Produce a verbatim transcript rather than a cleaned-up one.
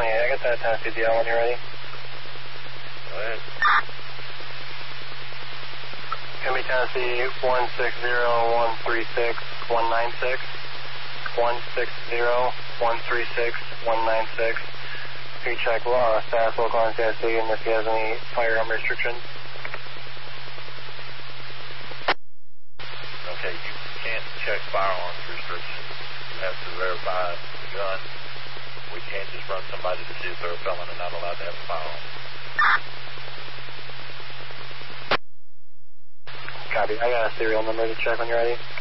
twenty-eight. I got that Tennessee D L when you're ready. Go ahead. Gonna be Tennessee one six zero one three six one nine six. one six zero one three six one nine six. Can you check uh, status local on Tennessee and if he has any firearm restrictions? Okay, you can't check firearms restrictions. You have to verify the gun. We can't just run somebody to see if they're a felon and not allowed to have a firearm. Copy. I got a serial number to check when you're ready.